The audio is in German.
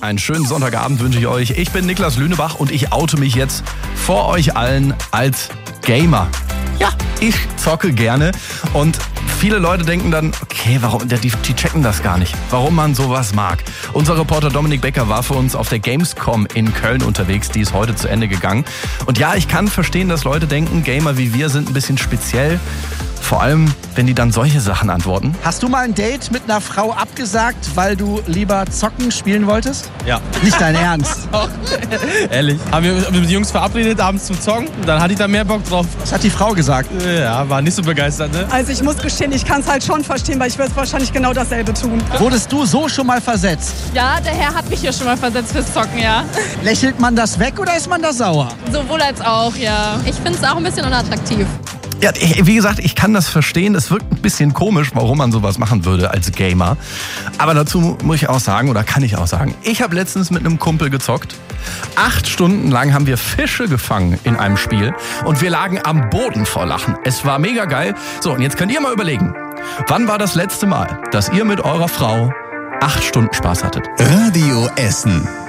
Einen schönen Sonntagabend wünsche ich euch. Ich bin Niklas Lünebach und ich oute mich jetzt vor euch allen als Gamer. Ja, ich zocke gerne und viele Leute denken dann, okay, warum, die checken das gar nicht, warum man sowas mag. Unser Reporter Dominik Becker war für uns auf der Gamescom in Köln unterwegs, die ist heute zu Ende gegangen. Und ja, ich kann verstehen, dass Leute denken, Gamer wie wir sind ein bisschen speziell. Vor allem, wenn die dann solche Sachen antworten. Hast du mal ein Date mit einer Frau abgesagt, weil du lieber zocken spielen wolltest? Ja. Nicht dein Ernst? Ehrlich. Haben wir mit den Jungs verabredet, abends zum Zocken. Dann hatte ich da mehr Bock drauf. Was hat die Frau gesagt? Ja, war nicht so begeistert, ne? Also ich muss gestehen, ich kann es halt schon verstehen, weil ich würde wahrscheinlich genau dasselbe tun. Wurdest du so schon mal versetzt? Ja, der Herr hat mich hier schon mal versetzt fürs Zocken, ja. Lächelt man das weg oder ist man da sauer? Sowohl als auch, ja. Ich finde es auch ein bisschen unattraktiv. Ja, wie gesagt, ich kann das verstehen. Es wirkt ein bisschen komisch, warum man sowas machen würde als Gamer. Aber dazu muss ich auch sagen, oder kann ich auch sagen, ich habe letztens mit einem Kumpel gezockt. 8 Stunden lang haben wir Fische gefangen in einem Spiel und wir lagen am Boden vor Lachen. Es war mega geil. So, und jetzt könnt ihr mal überlegen, wann war das letzte Mal, dass ihr mit eurer Frau 8 Stunden Spaß hattet? Radio Essen.